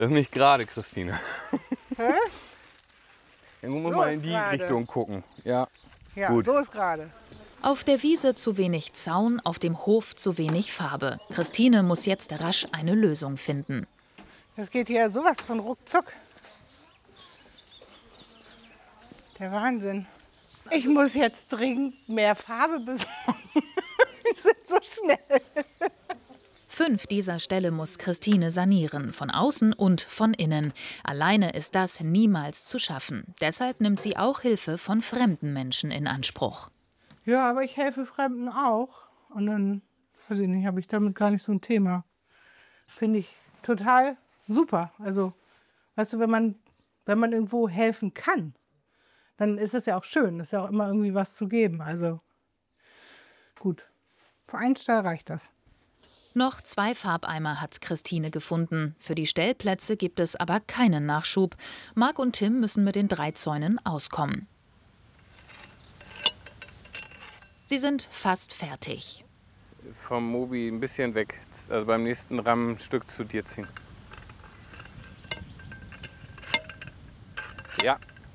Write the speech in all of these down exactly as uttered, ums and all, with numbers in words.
Das ist nicht gerade, Christine. Hä? Dann muss So man ist in die gerade. Richtung gucken. Ja, Ja, gut. so ist gerade. Auf der Wiese zu wenig Zaun, auf dem Hof zu wenig Farbe. Christine muss jetzt rasch eine Lösung finden. Das geht hier sowas von ruckzuck. Der Wahnsinn. Ich muss jetzt dringend mehr Farbe besorgen. Wir sind so schnell. Fünf dieser Ställe muss Christine sanieren, von außen und von innen. Alleine ist das niemals zu schaffen. Deshalb nimmt sie auch Hilfe von fremden Menschen in Anspruch. Ja, aber ich helfe Fremden auch. Und dann, weiß ich nicht, habe ich damit gar nicht so ein Thema. Finde ich total super. Also, weißt du, wenn man, wenn man irgendwo helfen kann, dann ist es ja auch schön. Es ist ja auch immer irgendwie was zu geben. Also, gut. Für einen Stall reicht das. Noch zwei Farbeimer hat Christine gefunden. Für die Stellplätze gibt es aber keinen Nachschub. Marc und Tim müssen mit den drei Zäunen auskommen. Sie sind fast fertig. Vom Mobi ein bisschen weg. Also beim nächsten Ramm ein Stück zu dir ziehen. Ja.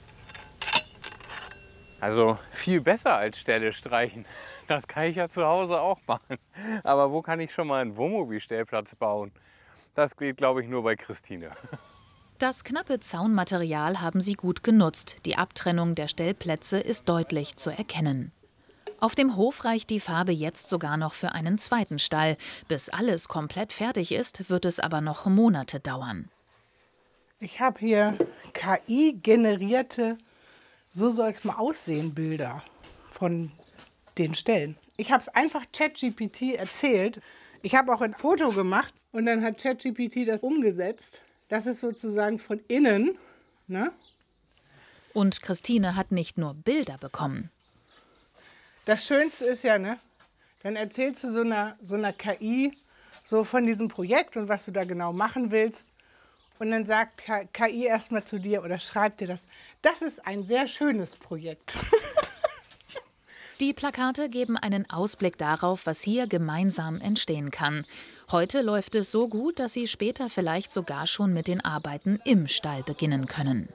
Also viel besser als Ställe streichen. Das kann ich ja zu Hause auch machen. Aber wo kann ich schon mal einen Wohnmobil-Stellplatz bauen? Das geht, glaube ich, nur bei Christine. Das knappe Zaunmaterial haben sie gut genutzt. Die Abtrennung der Stellplätze ist deutlich zu erkennen. Auf dem Hof reicht die Farbe jetzt sogar noch für einen zweiten Stall. Bis alles komplett fertig ist, wird es aber noch Monate dauern. Ich habe hier K I-generierte, so soll es mal aussehen, Bilder von den Stellen. Ich habe es einfach ChatGPT erzählt. Ich habe auch ein Foto gemacht und dann hat ChatGPT das umgesetzt. Das ist sozusagen von innen. Ne? Und Christine hat nicht nur Bilder bekommen. Das Schönste ist ja, ne, dann erzählst du so einer, so einer K I so von diesem Projekt und was du da genau machen willst. Und dann sagt K I erstmal zu dir oder schreibt dir das, das ist ein sehr schönes Projekt. Die Plakate geben einen Ausblick darauf, was hier gemeinsam entstehen kann. Heute läuft es so gut, dass sie später vielleicht sogar schon mit den Arbeiten im Stall beginnen können.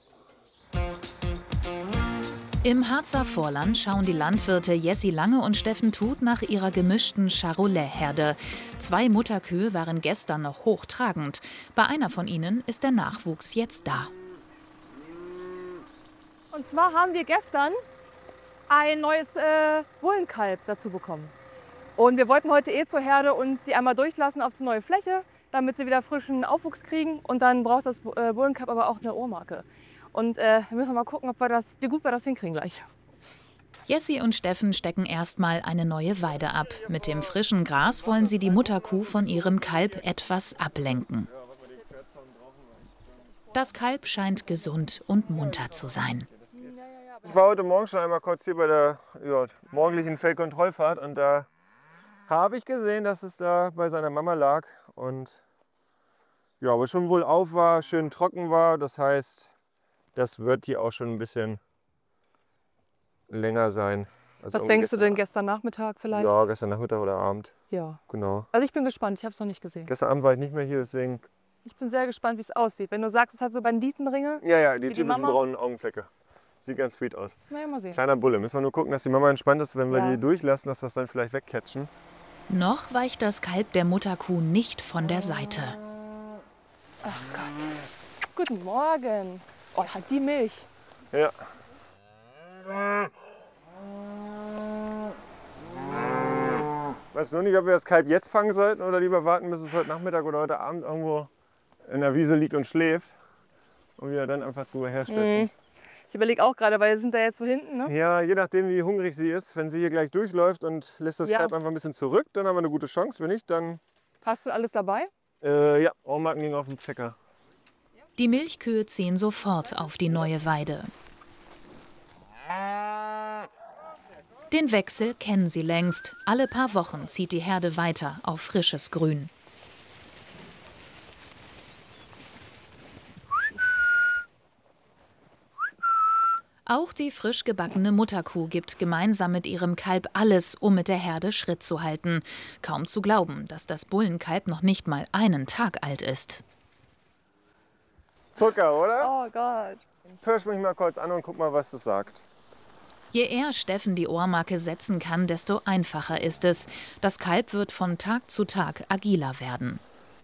Im Harzer Vorland schauen die Landwirte Jessie Lange und Steffen Tuth nach ihrer gemischten Charolais-Herde. Zwei Mutterkühe waren gestern noch hochtragend. Bei einer von ihnen ist der Nachwuchs jetzt da. Und zwar haben wir gestern ein neues äh, Bullenkalb dazu bekommen. Und wir wollten heute eh zur Herde und sie einmal durchlassen auf die neue Fläche, damit sie wieder frischen Aufwuchs kriegen. Und dann braucht das äh, Bullenkalb aber auch eine Ohrmarke. Und äh, wir müssen mal gucken, ob wir das, wie gut wir das hinkriegen gleich. Jessie und Steffen stecken erstmal eine neue Weide ab. Mit dem frischen Gras wollen sie die Mutterkuh von ihrem Kalb etwas ablenken. Das Kalb scheint gesund und munter zu sein. Ich war heute Morgen schon einmal kurz hier bei der ja, morgendlichen Fellkontrollfahrt und da habe ich gesehen, dass es da bei seiner Mama lag und ja, aber schon wohl auf war, schön trocken war. Das heißt, das wird hier auch schon ein bisschen länger sein. Also Was denkst du denn gestern Nachmittag vielleicht? Ja, gestern Nachmittag oder Abend. Ja. Genau. Also ich bin gespannt, ich habe es noch nicht gesehen. Gestern Abend war ich nicht mehr hier, deswegen. Ich bin sehr gespannt, wie es aussieht. Wenn du sagst, es hat so Banditenringe. Ja, ja, die die typischen Mama? braunen Augenflecke. Sieht ganz sweet aus. Naja, mal sehen. Kleiner Bulle. Müssen wir nur gucken, dass die Mama entspannt ist, wenn wir Ja. die durchlassen, dass wir es dann vielleicht wegcatchen. Noch weicht das Kalb der Mutterkuh nicht von der Seite. Ach Gott. Guten Morgen. Oh, hat die Milch. Ja. Weiß nur nicht, ob wir das Kalb jetzt fangen sollten oder lieber warten, bis es heute Nachmittag oder heute Abend irgendwo in der Wiese liegt und schläft. Und wir dann einfach drüber herstellen. Mhm. Ich überlege auch gerade, weil wir sind da jetzt so hinten, ne? Ja, je nachdem, wie hungrig sie ist. Wenn sie hier gleich durchläuft und lässt das Ja. Kalb einfach ein bisschen zurück, dann haben wir eine gute Chance. Wenn nicht, dann Hast du alles dabei? äh, ja, Ohrmarken ging auf den Zecker. Die Milchkühe ziehen sofort auf die neue Weide. Den Wechsel kennen sie längst. Alle paar Wochen zieht die Herde weiter auf frisches Grün. Auch die frisch gebackene Mutterkuh gibt gemeinsam mit ihrem Kalb alles, um mit der Herde Schritt zu halten. Kaum zu glauben, dass das Bullenkalb noch nicht mal einen Tag alt ist. Zucker, oder? Oh Gott. Pirsch mich mal kurz an und guck mal, was das sagt. Je eher Steffen die Ohrmarke setzen kann, desto einfacher ist es. Das Kalb wird von Tag zu Tag agiler werden.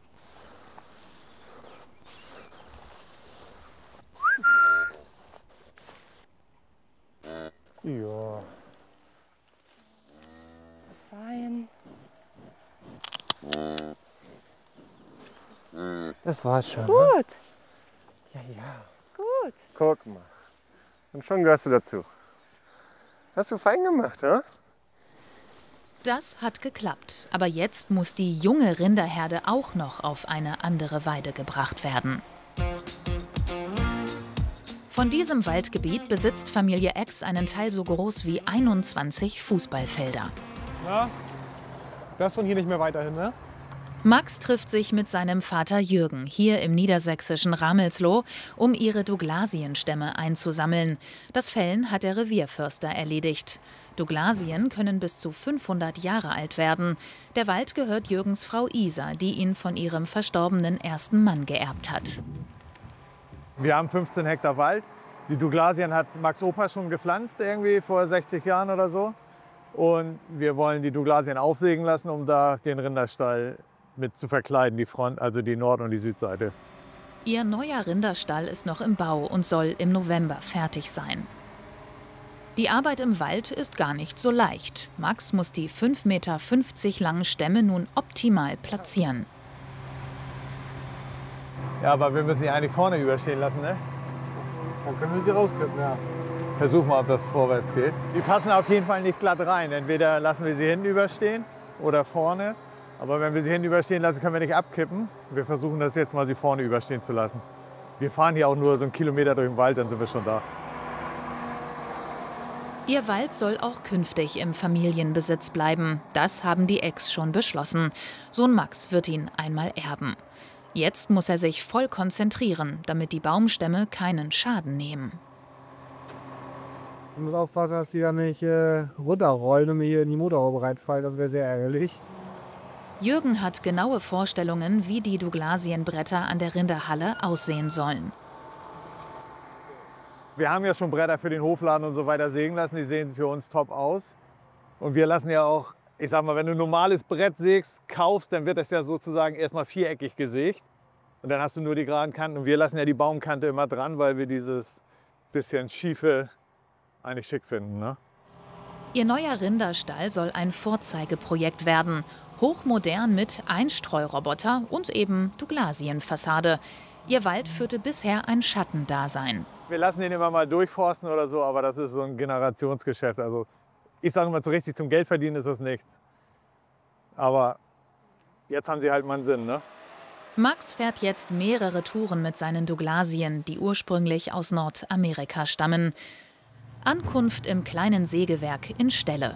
Ja. Fein. Das war's schon. Gut. Ne? Ja, ja. Gut. Guck mal. Und schon gehörst du dazu. Hast du fein gemacht, ja? Das hat geklappt. Aber jetzt muss die junge Rinderherde auch noch auf eine andere Weide gebracht werden. Von diesem Waldgebiet besitzt Familie Ex einen Teil so groß wie einundzwanzig Fußballfelder. Na, das von hier nicht mehr weiterhin, ne? Max trifft sich mit seinem Vater Jürgen hier im niedersächsischen Ramelsloh, um ihre Douglasienstämme einzusammeln. Das Fällen hat der Revierförster erledigt. Douglasien können bis zu fünfhundert Jahre alt werden. Der Wald gehört Jürgens Frau Isa, die ihn von ihrem verstorbenen ersten Mann geerbt hat. Wir haben fünfzehn Hektar Wald. Die Douglasien hat Max Opa schon gepflanzt, irgendwie vor sechzig Jahren oder so. Und wir wollen die Douglasien aufsägen lassen, um da den Rinderstall mit zu verkleiden, die Front, also die Nord- und die Südseite. Ihr neuer Rinderstall ist noch im Bau und soll im November fertig sein. Die Arbeit im Wald ist gar nicht so leicht. Max muss die fünf Meter fünfzig langen Stämme nun optimal platzieren. Ja, aber wir müssen sie eigentlich vorne überstehen lassen, ne? Dann können wir sie rauskippen, ja. Versuch mal, ob das vorwärts geht. Die passen auf jeden Fall nicht glatt rein. Entweder lassen wir sie hinten überstehen oder vorne. Aber wenn wir sie hinten überstehen lassen, können wir nicht abkippen. Wir versuchen das jetzt mal, sie vorne überstehen zu lassen. Wir fahren hier auch nur so einen Kilometer durch den Wald, dann sind wir schon da. Ihr Wald soll auch künftig im Familienbesitz bleiben. Das haben die Ex schon beschlossen. Sohn Max wird ihn einmal erben. Jetzt muss er sich voll konzentrieren, damit die Baumstämme keinen Schaden nehmen. Ich muss aufpassen, dass die da nicht äh, runterrollen und mir hier in die Motorhaube reinfallen. Das wäre sehr ärgerlich. Jürgen hat genaue Vorstellungen, wie die Douglasienbretter an der Rinderhalle aussehen sollen. Wir haben ja schon Bretter für den Hofladen und so weiter sägen lassen. Die sehen für uns top aus. Und wir lassen ja auch, ich sag mal, wenn du ein normales Brett sägst, kaufst, dann wird das ja sozusagen erstmal viereckig gesägt. Und dann hast du nur die geraden Kanten. Und wir lassen ja die Baumkante immer dran, weil wir dieses bisschen schiefe eigentlich schick finden, ne? Ihr neuer Rinderstall soll ein Vorzeigeprojekt werden. Hochmodern mit Einstreuroboter und eben Douglasienfassade. Ihr Wald führte bisher ein Schattendasein. Wir lassen ihn immer mal durchforsten oder so, aber das ist so ein Generationsgeschäft. Also ich sage immer, so richtig zum Geld verdienen ist das nichts. Aber jetzt haben sie halt mal einen Sinn, ne? Max fährt jetzt mehrere Touren mit seinen Douglasien, die ursprünglich aus Nordamerika stammen. Ankunft im kleinen Sägewerk in Stelle.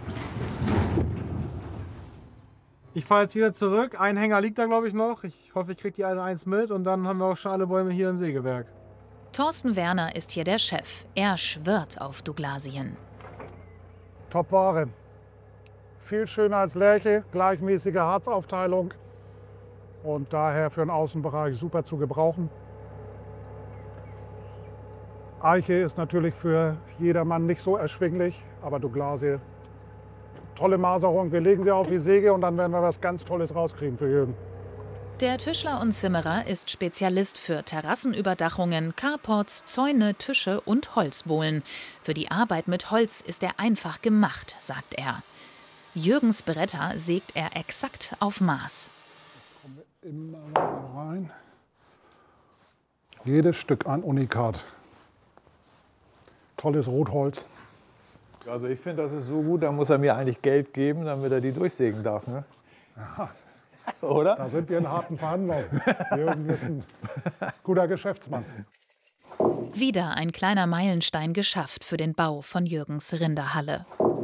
Ich fahre jetzt wieder zurück. Ein Hänger liegt da, glaube ich, noch. Ich hoffe, ich kriege die alle eins mit. Und dann haben wir auch schon alle Bäume hier im Sägewerk. Thorsten Werner ist hier der Chef. Er schwört auf Douglasien. Top-Ware. Viel schöner als Lärche, gleichmäßige Harzaufteilung. Und daher für den Außenbereich super zu gebrauchen. Eiche ist natürlich für jedermann nicht so erschwinglich, aber Douglasie, tolle Maserung. Wir legen sie auf die Säge und dann werden wir was ganz Tolles rauskriegen für Jürgen. Der Tischler und Zimmerer ist Spezialist für Terrassenüberdachungen, Carports, Zäune, Tische und Holzbohlen. Für die Arbeit mit Holz ist er einfach gemacht, sagt er. Jürgens Bretter sägt er exakt auf Maß. Immer rein. Jedes Stück ein Unikat. Tolles Rotholz. Also ich finde, das ist so gut, da muss er mir eigentlich Geld geben, damit er die durchsägen darf, ne? Ja, oder? Da sind wir in harten Verhandlungen. Jürgen ist ein guter Geschäftsmann. Wieder ein kleiner Meilenstein geschafft für den Bau von Jürgens Rinderhalle.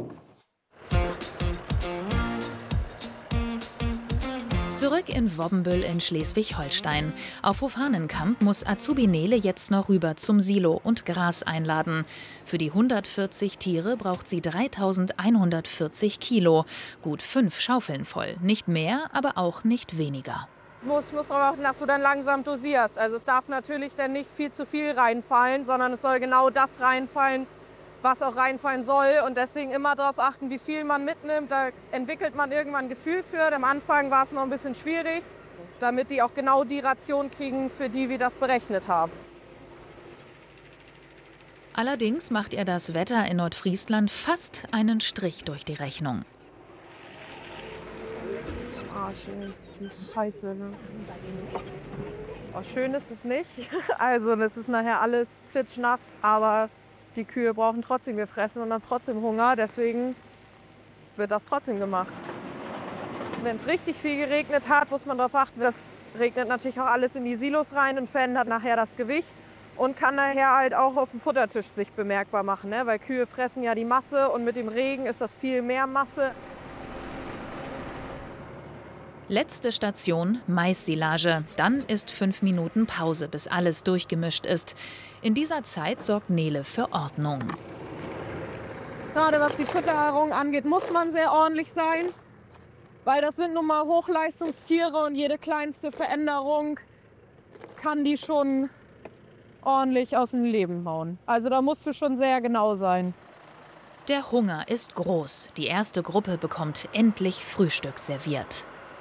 Zurück in Wobbenbüll in Schleswig-Holstein. Auf Hof Hahnenkamp muss Azubi Nele jetzt noch rüber zum Silo und Gras einladen. Für die hundertvierzig Tiere braucht sie dreitausendeinhundertvierzig Kilo. Gut fünf Schaufeln voll. Nicht mehr, aber auch nicht weniger. musst, musst darauf achten, dass du dann langsam dosierst. Also es darf natürlich dann nicht viel zu viel reinfallen, sondern es soll genau das reinfallen, was auch reinfallen soll. Und deswegen immer darauf achten, wie viel man mitnimmt. Da entwickelt man irgendwann ein Gefühl für. Am Anfang war es noch ein bisschen schwierig, damit die auch genau die Ration kriegen, für die wir das berechnet haben. Allerdings macht ihr das Wetter in Nordfriesland fast einen Strich durch die Rechnung. Ah, schön ist es scheiße, ne? Oh, schön ist es nicht. Also das ist nachher alles plitschnass, aber die Kühe brauchen trotzdem ihr Fressen und haben trotzdem Hunger. Deswegen wird das trotzdem gemacht. Wenn es richtig viel geregnet hat, muss man darauf achten, das regnet natürlich auch alles in die Silos rein und verändert nachher das Gewicht. Und kann nachher halt auch auf dem Futtertisch sich bemerkbar machen, ne? Weil Kühe fressen ja die Masse und mit dem Regen ist das viel mehr Masse. Letzte Station, Mais-Silage. Dann ist fünf Minuten Pause, bis alles durchgemischt ist. In dieser Zeit sorgt Nele für Ordnung. Gerade was die Fütterung angeht, muss man sehr ordentlich sein. Weil das sind nun mal Hochleistungstiere und jede kleinste Veränderung kann die schon ordentlich aus dem Leben hauen. Also da musst du schon sehr genau sein. Der Hunger ist groß. Die erste Gruppe bekommt endlich Frühstück serviert.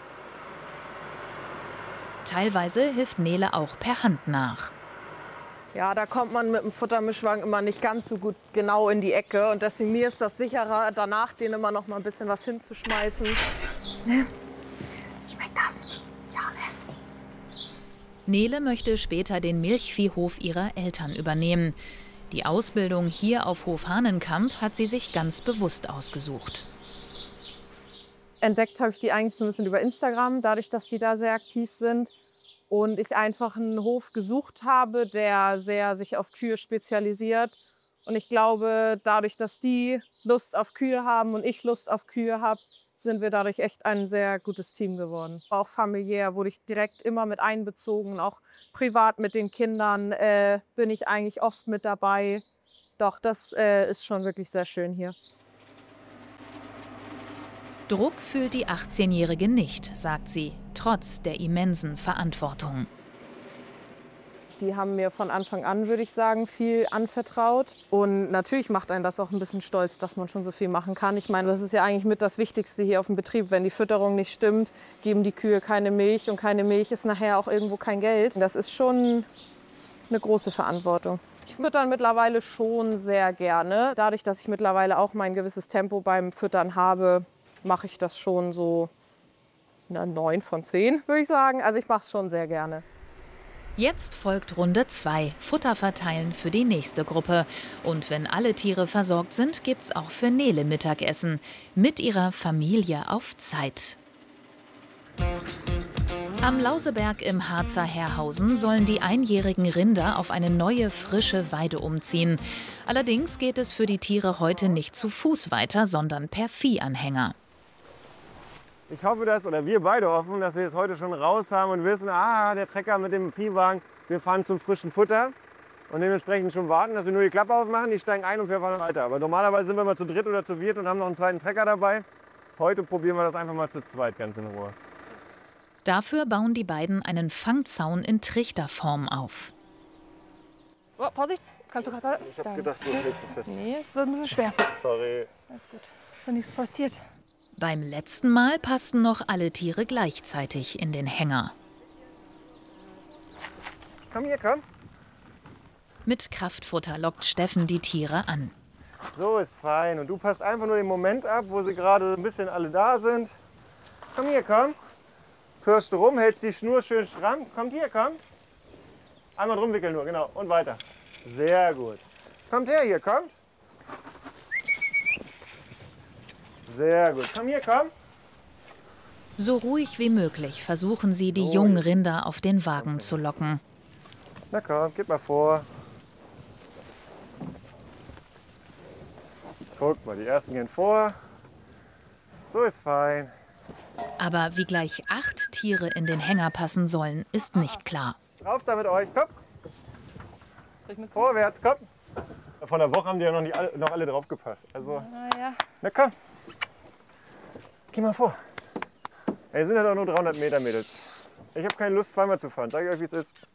Teilweise hilft Nele auch per Hand nach. Ja, da kommt man mit dem Futtermischwagen immer nicht ganz so gut genau in die Ecke. Und deswegen mir ist das sicherer, danach denen immer noch mal ein bisschen was hinzuschmeißen. Ne? Schmeckt das? Ja, ne? Nele möchte später den Milchviehhof ihrer Eltern übernehmen. Die Ausbildung hier auf Hof Hahnenkamp hat sie sich ganz bewusst ausgesucht. Entdeckt habe ich die eigentlich so ein bisschen über Instagram, dadurch, dass die da sehr aktiv sind. Und ich einfach einen Hof gesucht habe, der sehr sich auf Kühe spezialisiert. Und ich glaube, dadurch, dass die Lust auf Kühe haben und ich Lust auf Kühe habe, sind wir dadurch echt ein sehr gutes Team geworden. Auch familiär wurde ich direkt immer mit einbezogen, auch privat mit den Kindern äh, bin ich eigentlich oft mit dabei. Doch, das äh, ist schon wirklich sehr schön hier. Druck fühlt die achtzehnjährige nicht, sagt sie, trotz der immensen Verantwortung. Die haben mir von Anfang an, würde ich sagen, viel anvertraut. Und natürlich macht einen das auch ein bisschen stolz, dass man schon so viel machen kann. Ich meine, das ist ja eigentlich mit das Wichtigste hier auf dem Betrieb. Wenn die Fütterung nicht stimmt, geben die Kühe keine Milch. Und keine Milch ist nachher auch irgendwo kein Geld. Das ist schon eine große Verantwortung. Ich fütter mittlerweile schon sehr gerne. Dadurch, dass ich mittlerweile auch mein gewisses Tempo beim Füttern habe, mache ich das schon so eine neun von zehn, würde ich sagen. Also ich mache es schon sehr gerne. Jetzt folgt Runde zwei, Futter verteilen für die nächste Gruppe. Und wenn alle Tiere versorgt sind, gibt's auch für Nele Mittagessen. Mit ihrer Familie auf Zeit. Am Lauseberg im Harzer Herrhausen sollen die einjährigen Rinder auf eine neue, frische Weide umziehen. Allerdings geht es für die Tiere heute nicht zu Fuß weiter, sondern per Viehanhänger. Ich hoffe, dass, oder wir beide hoffen, dass wir es heute schon raus haben und wissen, ah, der Trecker mit dem Viehwagen, wir fahren zum frischen Futter und dementsprechend schon warten, dass wir nur die Klappe aufmachen, die steigen ein und wir fahren weiter. Aber normalerweise sind wir mal zu dritt oder zu viert und haben noch einen zweiten Trecker dabei. Heute probieren wir das einfach mal zu zweit ganz in Ruhe. Dafür bauen die beiden einen Fangzaun in Trichterform auf. Oh, Vorsicht, kannst du gerade... Ich habe gedacht, du hältst es fest. Nee, es wird ein bisschen schwer. Sorry. Alles gut, ist ja nichts passiert. Beim letzten Mal passten noch alle Tiere gleichzeitig in den Hänger. Komm hier, komm. Mit Kraftfutter lockt Steffen die Tiere an. So ist fein. Und du passt einfach nur den Moment ab, wo sie gerade ein bisschen alle da sind. Komm hier, komm. Pirschst du rum, hältst die Schnur schön stramm. Kommt hier, komm. Einmal drum wickeln nur, genau. Und weiter. Sehr gut. Kommt her hier, kommt. Sehr gut. Komm hier, komm. So ruhig wie möglich versuchen sie, die So. jungen Rinder auf den Wagen zu locken. Na komm, gib mal vor. Guck mal, die ersten gehen vor. So ist fein. Aber wie gleich acht Tiere in den Hänger passen sollen, ist nicht klar. Rauf da mit euch, komm. Vorwärts, komm. Vor einer Woche haben die ja noch, nicht alle, noch alle drauf gepasst. Also, Na ja. na komm. Geh mal vor. Ey, sind ja doch nur dreihundert Meter, Mädels. Ich habe keine Lust, zweimal zu fahren. Sag ich euch, wie es ist.